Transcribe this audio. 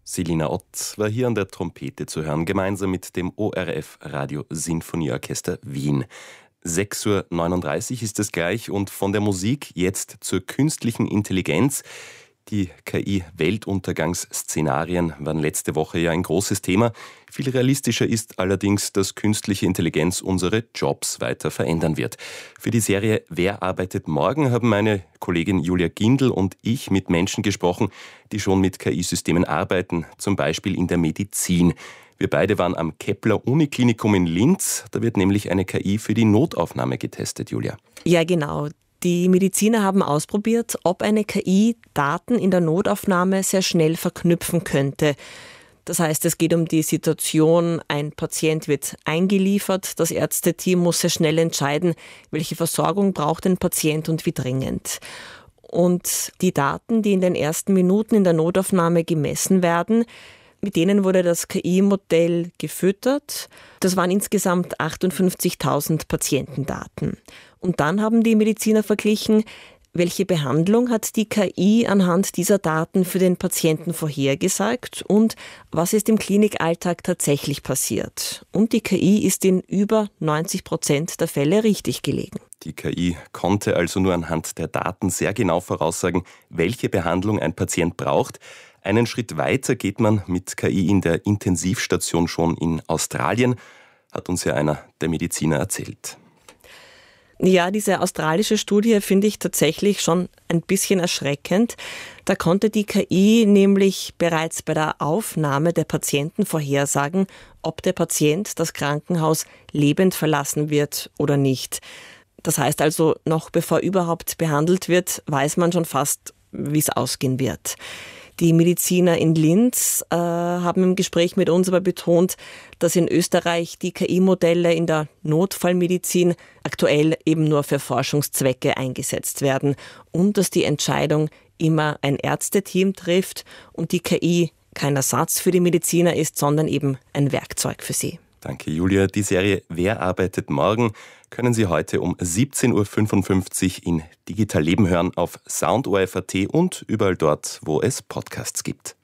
Selina Ott war hier an der Trompete zu hören, gemeinsam mit dem ORF Radio Sinfonieorchester Wien. 6:39 Uhr ist es gleich und von der Musik jetzt zur künstlichen Intelligenz. Die KI-Weltuntergangsszenarien waren letzte Woche ja ein großes Thema. Viel realistischer ist allerdings, dass künstliche Intelligenz unsere Jobs weiter verändern wird. Für die Serie Wer arbeitet morgen haben meine Kollegin Julia Gindl und ich mit Menschen gesprochen, die schon mit KI-Systemen arbeiten, zum Beispiel in der Medizin. Wir beide waren am Kepler-Uniklinikum in Linz. Da wird nämlich eine KI für die Notaufnahme getestet, Julia. Ja, genau. Die Mediziner haben ausprobiert, ob eine KI Daten in der Notaufnahme sehr schnell verknüpfen könnte. Das heißt, es geht um die Situation, ein Patient wird eingeliefert, das Ärzteteam muss sehr schnell entscheiden, welche Versorgung braucht ein Patient und wie dringend. Und die Daten, die in den ersten Minuten in der Notaufnahme gemessen werden, mit denen wurde das KI-Modell gefüttert. Das waren insgesamt 58.000 Patientendaten. Und dann haben die Mediziner verglichen, welche Behandlung hat die KI anhand dieser Daten für den Patienten vorhergesagt und was ist im Klinikalltag tatsächlich passiert. Und die KI ist in über 90% der Fälle richtig gelegen. Die KI konnte also nur anhand der Daten sehr genau voraussagen, welche Behandlung ein Patient braucht. Einen Schritt weiter geht man mit KI in der Intensivstation schon in Australien, hat uns ja einer der Mediziner erzählt. Ja, diese australische Studie finde ich tatsächlich schon ein bisschen erschreckend. Da konnte die KI nämlich bereits bei der Aufnahme der Patienten vorhersagen, ob der Patient das Krankenhaus lebend verlassen wird oder nicht. Das heißt also, noch bevor überhaupt behandelt wird, weiß man schon fast, wie es ausgehen wird. Die Mediziner in Linz haben im Gespräch mit uns aber betont, dass in Österreich die KI-Modelle in der Notfallmedizin aktuell eben nur für Forschungszwecke eingesetzt werden und dass die Entscheidung immer ein Ärzteteam trifft und die KI kein Ersatz für die Mediziner ist, sondern eben ein Werkzeug für sie. Danke, Julia. Die Serie Wer arbeitet morgen können Sie heute um 17:55 Uhr in Digital Leben hören auf Sound ORF.at und überall dort, wo es Podcasts gibt.